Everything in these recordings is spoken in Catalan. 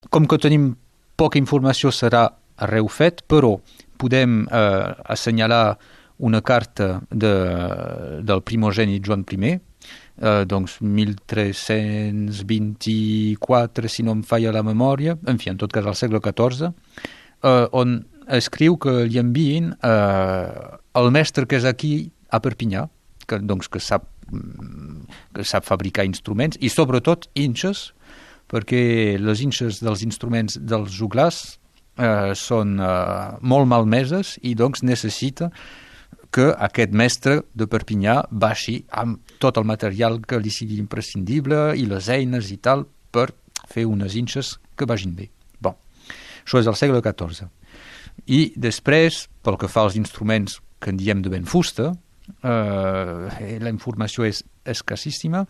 com que tenim poca informació serà arreu fet, però podem assenyalar una carta del primogènit Joan I, doncs 1324, si no em falla la memòria, en fi, en tot cas al segle XIV, on escriu que li enviïn el mestre que és aquí a Perpinyà, que sap fabricar instruments i sobretot inxes, perquè les inxes dels instruments dels joglars són molt malmeses i doncs necessita que aquest mestre de Perpinyà baixi amb tot el material que li sigui imprescindible i les eines i tal per fer unes inxes que vagin bé. Bon, això és al segle XIV. I després, pel que fa als instruments que en diem de ben fusta, la informació és escassíssima,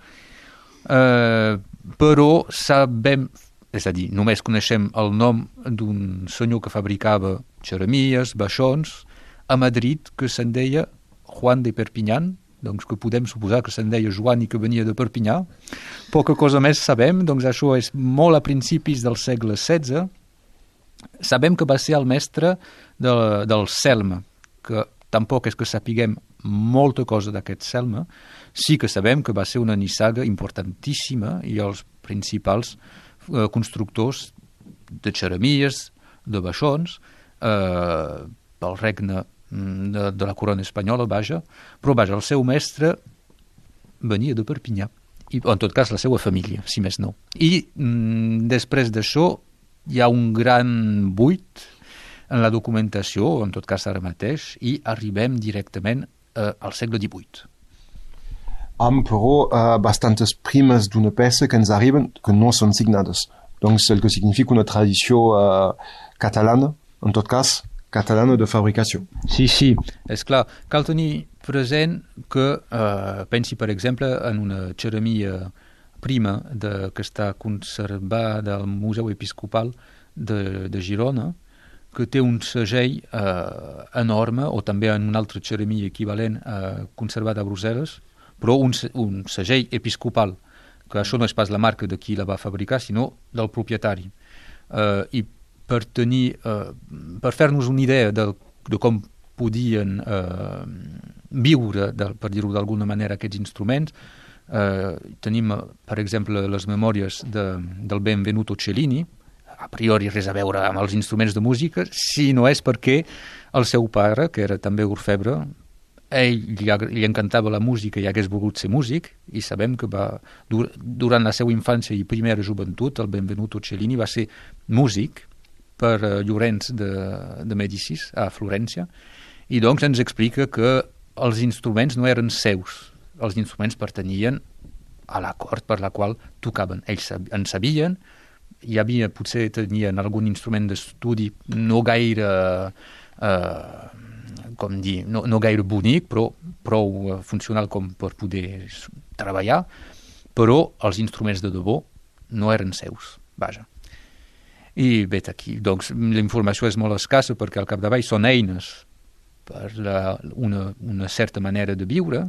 però sabem, és a dir, només coneixem el nom d'un senyor que fabricava xeremies, baixons, a Madrid, que se'n deia Juan de Perpinyán, doncs que podem suposar que se'n deia Joan i que venia de Perpinyà. Poca cosa més sabem, doncs això és molt a principis del segle XVI. Sabem que va ser el mestre del celme, que tampoc és que sapiguem molta cosa d'aquest celme, sí que sabem que va ser una nissaga importantíssima i els principals constructors de xeremies, de baixons, pel regne de la corona espanyola, vaja, però vaja, el seu mestre venia de Perpinyà, i en tot cas la seva família, si més no. I després d'això hi ha un gran buit en la documentació, en tot cas ara mateix, i arribem directament al segle XVIII. Amb, però, bastantes primes d'una peça que ens arriben que no són signades. Doncs el que significa una tradició catalana, en tot cas, catalana de fabricació. Sí, és clar. Cal tenir present que pensi, per exemple, en una xeremia prima que està conservada al Museu Episcopal de Girona, que té un segell enorme, o també en una altra xeremia equivalent conservada a Brussel·les, però un segell episcopal, que això no és pas la marca de qui la va fabricar, sinó del propietari. I per fer-nos una idea de com podien viure, per dir-ho d'alguna manera, aquests instruments, tenim, per exemple, les memòries del Benvenuto Cellini, a priori res a veure amb els instruments de música, si no és perquè el seu pare, que era també orfebre, li encantava la música i hagués volgut ser músic, i sabem que durant la seva infància i primera joventut, el Benvenuto Cellini va ser músic per Llorenç de Mèdicis a Florència, i doncs ens explica que els instruments no eren seus, els instruments pertanyien a la cort per la qual tocaven. Ells en sabien, potser tenien algun instrument d'estudi no gaire no gaire bonic, però prou funcional com per poder treballar, però els instruments de debò no eren seus, vaja. I bé, aquí, doncs, la informació és molt escassa perquè al capdavall són eines per una certa manera de viure,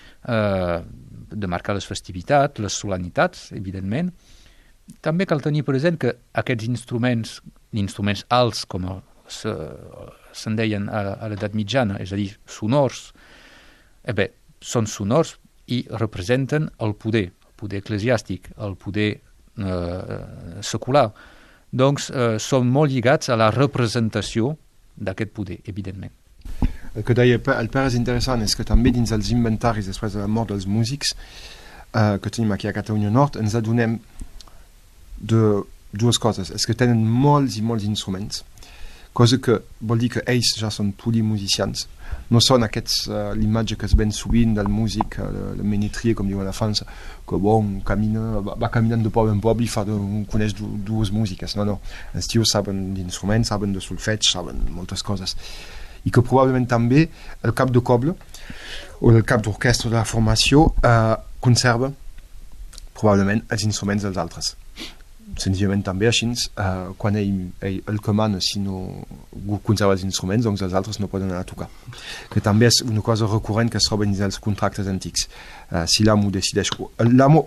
de marcar les festivitats, les solemnitats, evidentment. També cal tenir present que aquests instruments alts, com se'n deien a l'edat mitjana, és a dir, sonors, són sonors i representen el poder eclesiàstic, el poder secular. Doncs són molt lligats a la representació d'aquest poder, evidentment. El que deia el Pere és interessant, és que també dins els inventaris després de la mort dels músics que tenim aquí a Catalunya Nord ens adonem de dues coses. És que tenen molts i molts instruments, cosa que vol dir que ells ja són polimusicians. No són l'imatge que es ven sovint del músic, el ménétrier, com diuen a França, que va caminant de poble en poble i coneix dues músiques. No. Els tios saben d'instruments, saben de solfeig, saben moltes coses. I que probablement també el cap de coble o el cap d'orquestra de la formació conserva probablement els instruments dels altres. Senzillament també així, quan el que mana, si no conserva els instruments, doncs els altres no poden anar a tocar. Que també és una cosa recurrent que es troba dins els contractes antics. Si l'amo decideix, l'amo o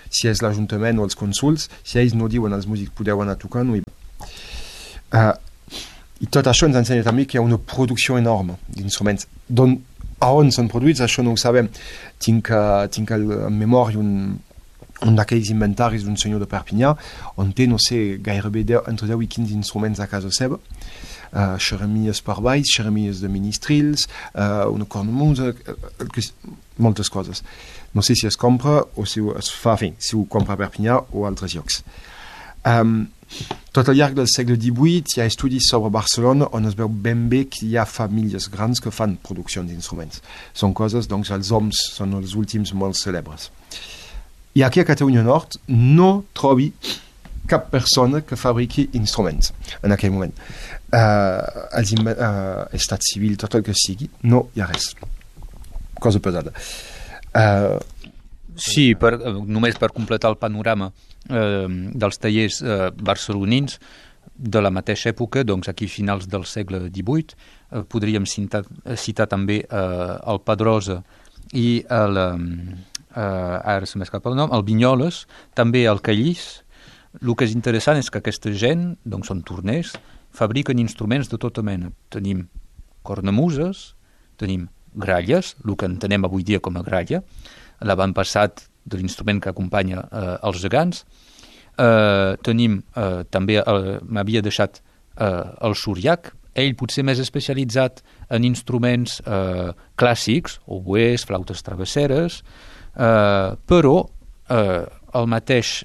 si és l'Ajuntament o els consuls, si ells no diuen als músics podeu anar a tocar, no hi va. I tot això ens ensenya també que hi ha una producció enorme d'instruments. A on són produïts, això no ho sabem. Tinc en memòria un d'aquells inventaris d'un senyor de Perpinyà on té, no sé, gairebé entre 10 i 15 instruments a casa seva, xeremies per baix, xeremies de ministrils, una cornamusa, moltes coses. No sé si es compra o si es fa, si ho compra a Perpinyà o a altres llocs. Tot al llarg del segle XVIII hi ha estudis sobre Barcelona on es veu ben bé que hi ha famílies grans que fan produccions d'instruments. Són coses, doncs, els homes són els últims molt cèlebres. I aquí a Catalunya Nord no trobi cap persona que fabriqui instruments en aquell moment. Estat civil, tot el que sigui, no hi ha res. Cosa pesada. Sí, només per completar el panorama dels tallers barcelonins de la mateixa època, doncs aquí finals del segle XVIII, podríem citar també el Pedrosa i ara se m'escapa el nom, el Vinyoles, també el Callís. El que és interessant és que aquesta gent, doncs són torners, fabriquen instruments de tota mena. Tenim cornamuses, tenim gralles, el que entenem avui dia com a gralla, l'avantpassat de l'instrument que acompanya els gegants. Tenim també, m'havia deixat el suriac, ell potser més especialitzat en instruments clàssics, oboès, flautes travesseres, però el mateix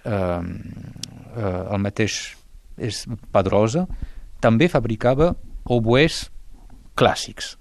és Pedrosa també fabricava oboès clàssics.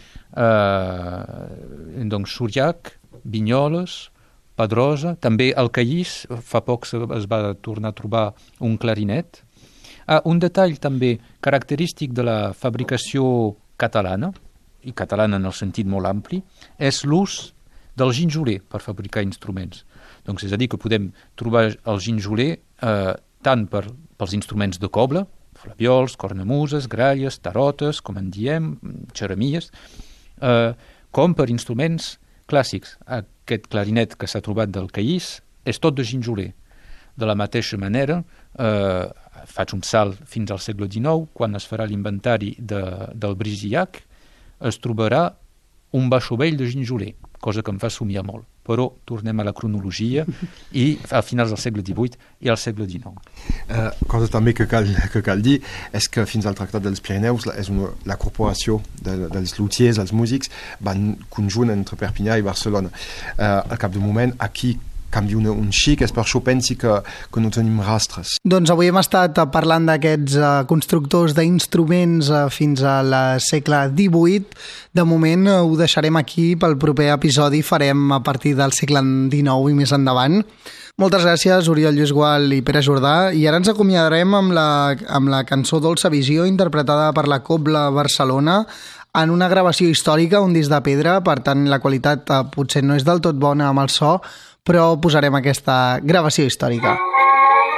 Doncs suriac, Vinyoles, Pedrosa, també el Callís, fa poc es va tornar a trobar un clarinet. Un detall també característic de la fabricació catalana, i catalana en el sentit molt ampli, és l'ús del ginjoler per fabricar instruments. Doncs és a dir, que podem trobar el ginjoler tant pels instruments de coble, flaviols, cornamuses, gralles, tarotes, com en diem, xeremies, com per instruments clàssics. Aquest clarinet que s'ha trobat del Callís és tot de ginjoler. De la mateixa manera, faig un salt fins al segle XIX, quan es farà l'inventari del Brisillac, es trobarà un baixo vell de ginjoler, cosa que em fa somiar molt. Però tornem a la cronologia i a finals del segle XVIII i al segle XIX. Cosa també que cal dir és que fins al Tractat dels Pirineus la corporació dels luthiers, els músics, van conjunt entre Perpinyà i Barcelona. Al cap d'un moment, aquí canvia un xic, és per això pensi que no tenim rastres. Doncs avui hem estat parlant d'aquests constructors d'instruments fins al segle XVIII. De moment ho deixarem aquí, pel proper episodi farem a partir del segle XIX i més endavant. Moltes gràcies, Oriol Lluís Gual i Pere Jordà, i ara ens acomiadarem amb la cançó Dolça Visió, interpretada per la Cobla Barcelona, en una gravació històrica, un disc de pedra, per tant la qualitat potser no és del tot bona amb el so, però posarem aquesta gravació històrica.